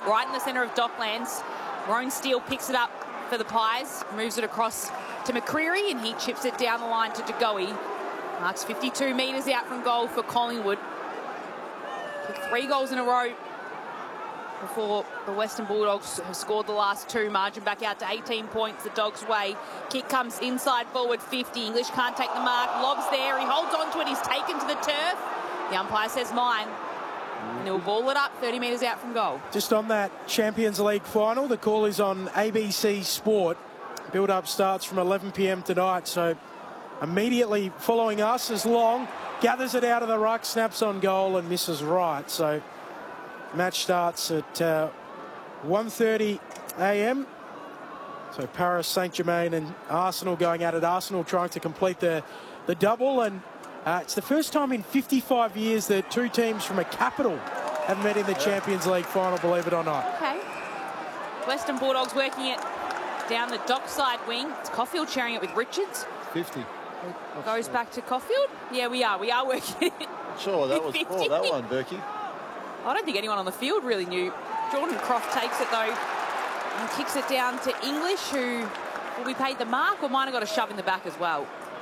right in the centre of Docklands. Roan Steele picks it up for the Pies, moves it across to McCreery, and he chips it down the line to DeGoey. Marks 52 metres out from goal for Collingwood. Kicked 3 goals in a row before the Western Bulldogs have scored the last 2. Margin back out to 18 points the Dogs' way. Kick comes inside forward 50. English can't take the mark. Lob's there. He holds on to it. He's taken to the turf. The umpire says mine. And he'll ball it up 30 metres out from goal. Just on that Champions League final, the call is on ABC Sport. Build-up starts from 11 p.m. tonight, so immediately following us is Long. Gathers it out of the ruck, snaps on goal and misses right. So match starts at 1:30 a.m. So Paris Saint-Germain and Arsenal going at it. Arsenal trying to complete the double, and it's the first time in 55 years that 2 teams from a capital have met in the Champions League final, believe it or not. Okay. Western Bulldogs working it down the Dockside wing. It's Caulfield sharing it with Richards. 50. Goes back to Caulfield. Yeah, we are working it. Sure, that was poor, that one, Berkey. I don't think anyone on the field really knew. Jordan Croft takes it, though, and kicks it down to English, who will be paid the mark or might have got a shove in the back as well.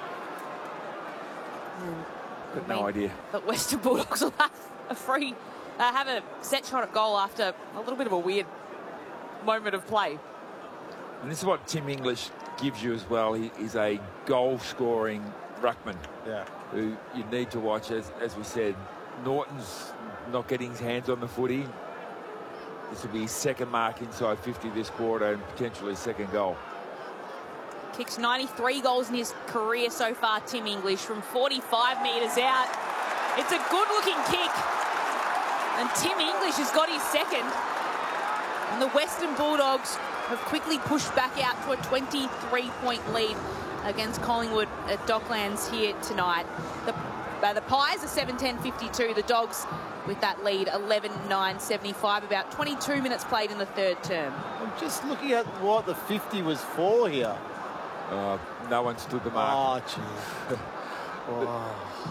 Got no idea. The Western Bulldogs will have a set shot at goal after a little bit of a weird moment of play. And this is what Tim English gives you as well. He's a goal-scoring ruckman who you need to watch. As we said, Norton's not getting his hands on the footy. This will be his second mark inside 50 this quarter and potentially second goal. Kicks 93 goals in his career so far, Tim English, from 45 metres out. It's a good-looking kick. And Tim English has got his second. And the Western Bulldogs have quickly pushed back out to a 23-point lead against Collingwood at Docklands here tonight. The Pies are 7-10-52. The Dogs with that lead 11-9-75. About 22 minutes played in the third term. I'm just looking at what the 50 was for here. No one stood the mark. Oh,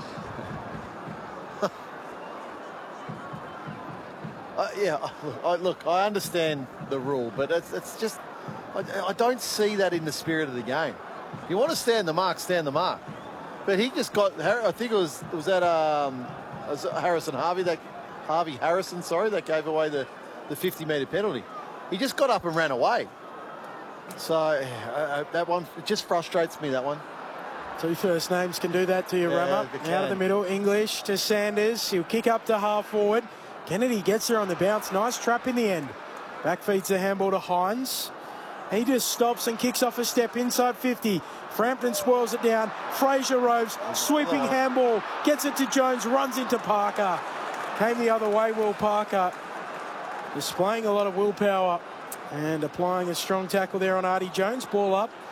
jeez. Look, I understand the rule, but it's just I don't see that in the spirit of the game. If you want to stand the mark, stand the mark. But he just got, I think it was that Harvey Harrison, that gave away the 50-metre penalty. He just got up and ran away. So that one, it just frustrates me, that one. 2 first names can do that to you, Rama. Out of the middle, English to Sanders. He'll kick up to half forward. Kennedy gets there on the bounce. Nice trap in the end. Back feeds the handball to Hines. He just stops and kicks off a step inside 50. Frampton spoils it down. Fraser roves, sweeping handball. Gets it to Jones, runs into Parker. Came the other way, Will Parker. Displaying a lot of willpower and applying a strong tackle there on Artie Jones. Ball up.